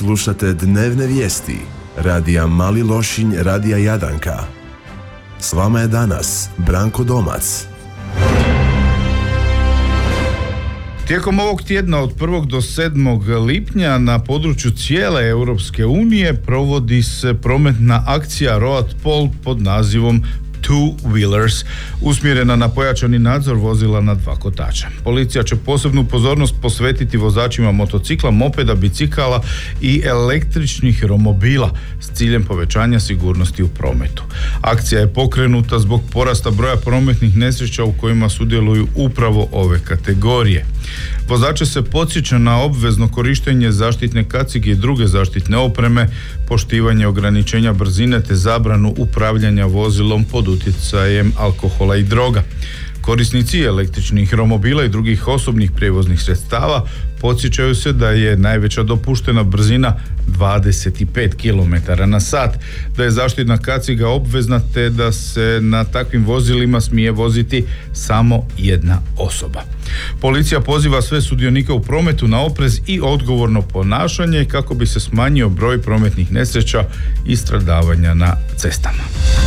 Slušate dnevne vijesti radija Mali Lošinj, radija Jadanka. S vama je danas Branko Domac. Tijekom ovog tjedna od 1. do 7. lipnja na području cijele Europske unije provodi se prometna akcija Road Patrol pod nazivom Two-Wheelers, usmjerena na pojačani nadzor vozila na dva kotača. Policija će posebnu pozornost posvetiti vozačima motocikla, mopeda, bicikala i električnih romobila s ciljem povećanja sigurnosti u prometu. Akcija je pokrenuta zbog porasta broja prometnih nesreća u kojima sudjeluju upravo ove kategorije. Vozače se podsjeća na obvezno korištenje zaštitne kacige i druge zaštitne opreme, poštivanje ograničenja brzine te zabranu upravljanja vozilom pod utjecajem alkohola i droga. Korisnici električnih romobila i drugih osobnih prijevoznih sredstava podsjećaju se da je najveća dopuštena brzina 25 km na sat, da je zaštitna kaciga obvezna te da se na takvim vozilima smije voziti samo jedna osoba. Policija poziva sve sudionike u prometu na oprez i odgovorno ponašanje kako bi se smanjio broj prometnih nesreća i stradavanja na cestama.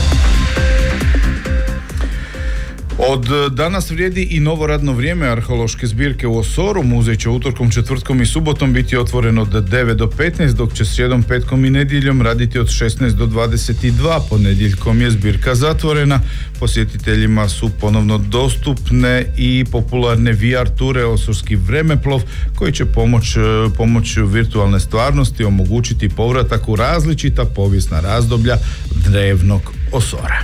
Od danas vrijedi i novo radno vrijeme arheološke zbirke u Osoru. Muzej će utorkom, četvrtkom i subotom biti otvoren od 9 do 15, dok će srijedom, petkom i nedjeljom raditi od 16 do 22. Ponedjeljkom je zbirka zatvorena. Posjetiteljima su ponovno dostupne i popularne VR ture Osorski vremeplov, koji će pomoću virtualne stvarnosti omogućiti povratak u različita povijesna razdoblja drevnog Osora.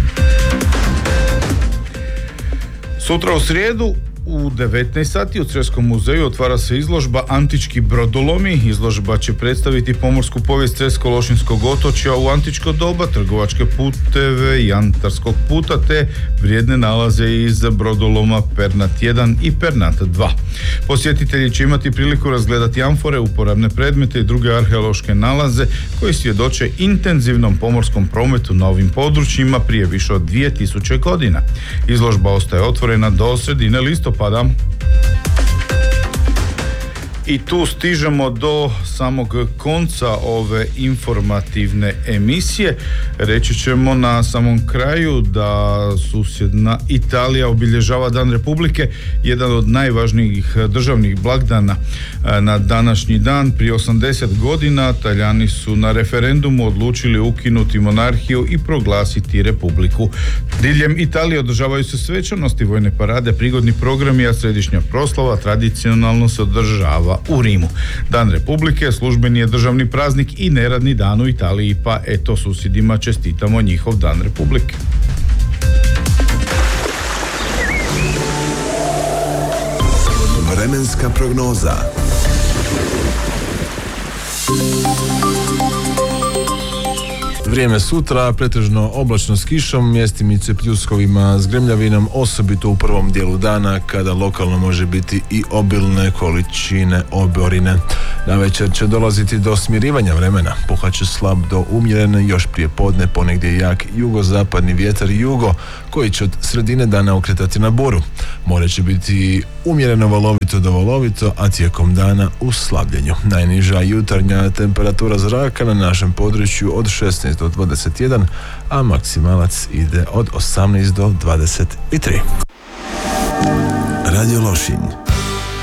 Sutra u srijedu u 19 sati u Creskom muzeju otvara se izložba Antički brodolomi. Izložba će predstaviti pomorsku povijest Cresko-Lošinskog otočja u antičko doba, trgovačke puteve i antarskog puta te vrijedne nalaze iz brodoloma Pernat 1 i Pernat 2. Posjetitelji će imati priliku razgledati amfore, uporabne predmete i druge arheološke nalaze koji svjedoče intenzivnom pomorskom prometu na ovim područjima prije više od 2000 godina. Izložba ostaje otvorena do sredine listopada. I tu stižemo do samog konca ove informativne emisije. Reći ćemo na samom kraju da susjedna Italija obilježava Dan Republike, jedan od najvažnijih državnih blagdana. Na današnji dan prije 80 godina Talijani su na referendumu odlučili ukinuti monarhiju i proglasiti republiku. Diljem Italije održavaju se svečanosti, vojne parade, prigodni programi, a središnja proslava tradicionalno se održava u Rimu. Dan Republike službeni je državni praznik i neradni dan u Italiji, pa eto susjedima čestitamo njihov Dan Republike. Vremenska prognoza. Vrijeme sutra, pretežno oblačno s kišom, mjestimice pljuskovima s grmljavinom, osobito u prvom dijelu dana kada lokalno može biti i obilne količine oborine. Navečer će dolaziti do smirivanja vremena, puhat će slab do umjeren, još prije podne ponegdje jak jugozapadni vjetar jugo koji će od sredine dana okretati na buru. More će biti umjereno valovito do valovito, a tijekom dana u slabljenju. Najniža jutarnja temperatura zraka na našem području od 16 do 21, a maksimalac ide od 18 do 23. Radio Lošinj.